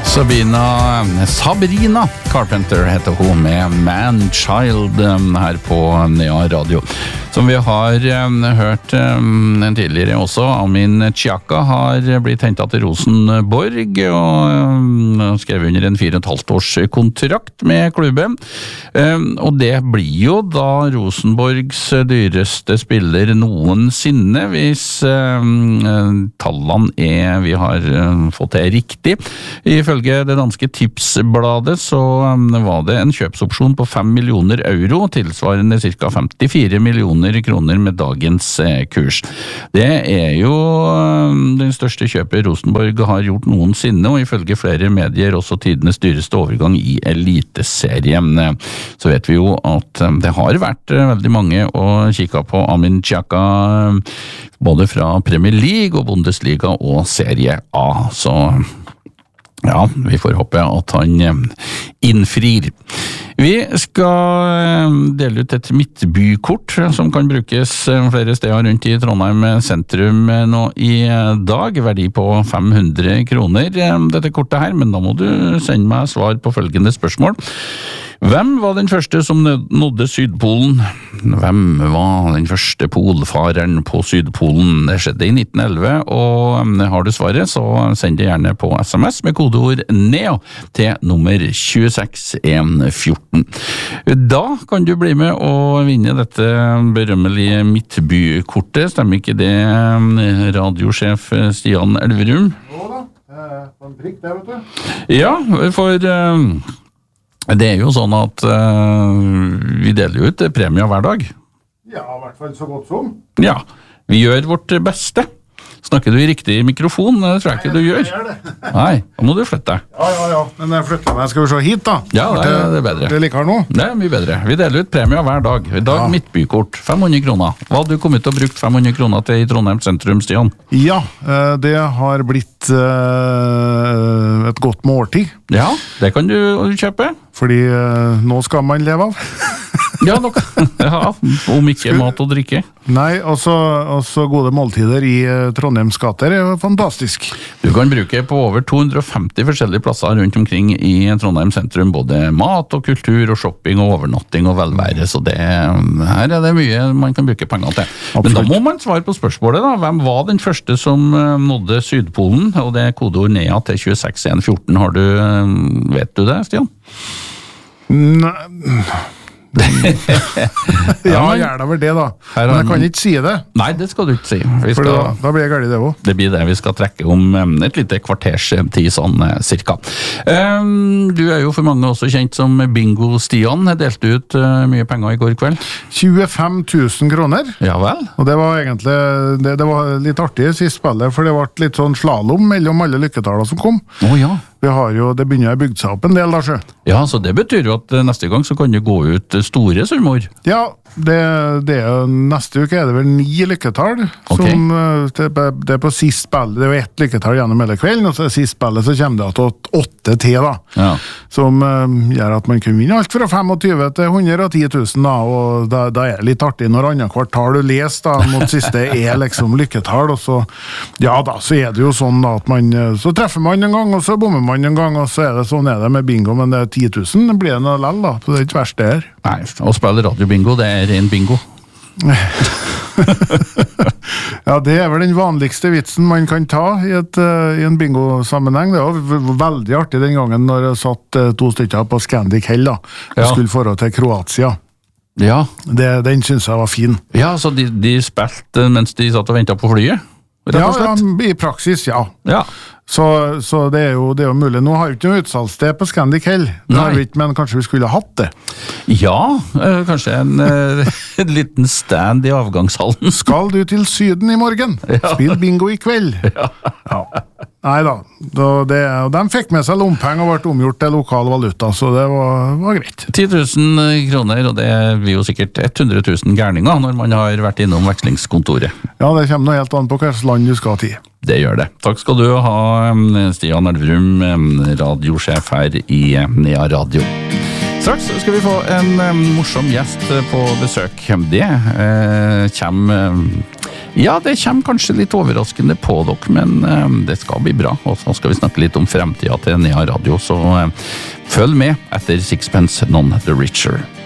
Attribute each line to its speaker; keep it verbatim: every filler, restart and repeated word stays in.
Speaker 1: Sabina, Sabrina Carpenter heter hun med Man Child her på Nea Radio. Som vi har um, hørt um, tidligere også, Amin Chaka har blitt hentet til Rosenborg og um, skrevet under en fire og et halvt års kontrakt med klubben. Um, og det blir jo da Rosenborgs dyreste spiller noensinne hvis um, tallene er vi har um, fått det riktig. Ifølge det danske tipsbladet så um, var det en kjøpsopsjon på fem millioner euro, tilsvarende ca. femtifire millioner kroner med dagens eh, kurs. Det er jo eh, den største kjøpet Rosenborg har gjort noensinne, og ifølge flere medier også tidenes dyreste overgang i eliteserien. Så vet vi jo at eh, det har vært eh, veldig mange å kikke på Amin Chaka, eh, både fra Premier League og Bundesliga og Serie A, så ja, vi får håpe at han innfrir. Vi skal dele ut et midtbykort som kan brukes flere steder rundt i Trondheim sentrum nå i dag. Verdi på fem hundre kroner, dette kortet her, men da må du sende meg svar på følgende spørsmål. Hvem var den første som nådde Sydpolen? Hvem var den første polfareren på Sydpolen? Det skjedde i nitten elleve, og har du svaret, så send det gjerne på sms med kodeord NEA til nummer to seks en fjorten. Da kan du bli med og vinne dette berømmelige midtbykortet. Stemmer ikke det, radiosjef Stian Elverum?
Speaker 2: Jo da, på en prikk det, vet du.
Speaker 1: Ja, for det er jo sånn at uh, vi deler ut premier hver dag.
Speaker 2: Ja, i hvert fall så godt som.
Speaker 1: Ja, vi gjør vårt beste. Snakker du i riktig mikrofon? Det tror jeg ikke du gjør.
Speaker 2: Jeg gjør det.
Speaker 1: Nei, da må du flytte deg.
Speaker 2: Ja, ja, ja. Men jeg flytter meg. Skal vi se hit da?
Speaker 1: Ja, det er, det er bedre.
Speaker 2: Det liker nå?
Speaker 1: Det er mye bedre. Vi deler ut premier hver dag. I dag
Speaker 2: ja.
Speaker 1: Midtbykort, fem hundre kroner. Hva hadde du kommet til å bruke fem hundre kroner til i Trondheim sentrum, Stian?
Speaker 2: Ja, det har blitt uh, et godt måltid.
Speaker 1: Ja, det kan du kjøpe.
Speaker 2: Fordi uh, nå skal man leve av.
Speaker 1: Ja, nok. Ja, om ikke mat og drikke.
Speaker 2: Nei, også, også gode måltider i uh, Trondheims gater er jo fantastisk.
Speaker 1: Du kan bruke på over to hundre og femti forskjellige plasser rundt omkring i Trondheim sentrum, både mat og kultur og shopping og overnatting og velvære, så det, her er det mye man kan bruke penger til. Absolutt. Men da må man svare på spørsmålet da. Hvem var den første som nådde Sydpolen? Og det er kodeord NEA til to seks en fjorten. Har du, vet du det, Stian?
Speaker 2: Nei... ja, gjerne vel det da. Men jeg kan ikke si det.
Speaker 1: Nei, det skal du ikke si. Vi
Speaker 2: For
Speaker 1: skal,
Speaker 2: da, da blir jeg galt det også.
Speaker 1: Det blir det vi skal trekke om et lite kvarters tid, sånn cirka. Um, du er jo for mange også kjent som Bingo Stian. Jeg delte ut uh, mye penger i går kveld.
Speaker 2: tjuefem tusen kroner.
Speaker 1: Ja vel.
Speaker 2: Og det var egentlig det, det var litt artig i siste spillet, for det ble litt sånn slalom mellom alle lykketaler som kom.
Speaker 1: Åh oh, ja.
Speaker 2: Vi har jo, det begynner å bygge seg opp en del da, sjø.
Speaker 1: Ja, så det betyr jo at neste gang så kan det gå ut store summer.
Speaker 2: Ja, det, det er neste uke er det vel ni lykketall.
Speaker 1: Okay.
Speaker 2: Som, det, det er på sist spill, det er jo ett lykketall gjennom hele kvelden, og så er sist spillet så kommer det til åtte til da.
Speaker 1: Ja.
Speaker 2: Som uh, gjør at man kan vinne alt fra tjuefem til ett hundre og ti tusen da, og da, da er det litt artig når andre kvartal du leser da, mot siste er liksom lykketall, og så, ja da, så er det jo sånn da, at man, så treffer man en gang, og så bommer man en gang, og så er det sånn er det med bingo, men det er ti tusen, det blir det noe lell da, så det er ikke verst det her.
Speaker 1: Nei, å spille radiobingo, det er ren bingo.
Speaker 2: Ja, det er vel den vanligste vitsen man kan ta i, et, uh, i en bingo-sammenheng. Det var veldig artig den gangen når jeg satt uh, to stykker på Scandic Hell da, og ja. Skulle forå til Kroatia.
Speaker 1: Ja.
Speaker 2: Det, den synes jeg var fin.
Speaker 1: Ja, så de, de spilte mens de satt og ventet på flyet?
Speaker 2: Ja, ja, i praksis, ja.
Speaker 1: Ja.
Speaker 2: Så, så det, er jo, det er jo mulig. Nå har vi ikke noe utsalgssted på Scandic Hell, det har vi ikke, men kanskje vi skulle ha hatt det.
Speaker 1: Ja, øh, kanskje en, øh, en liten stand i avgangshallen.
Speaker 2: Skal du til Syden i morgen? Ja. Spill bingo i kveld. Ja. Ja. Neida, det, de fikk med seg lompeng og ble omgjort til lokal valuta, så det var, var greit.
Speaker 1: ti tusen kroner, og det blir jo sikkert hundre tusen gærninger når man har vært innom vekslingskontoret.
Speaker 2: Ja, det kommer noe helt an på hvilket land du skal til.
Speaker 1: Det gjør det. Takk skal du ha, Stian Elverum, radiosjef her i Nea Radio. Straks skal vi få en um, morsom gjest på besøk. Det eh, kommer Ja, det kommer kanskje litt overraskende på dere, men eh, det skal bli bra. Og så skal vi snakke litt om fremtiden til Nea Radio, så eh, følg med etter Sixpence None the Richer.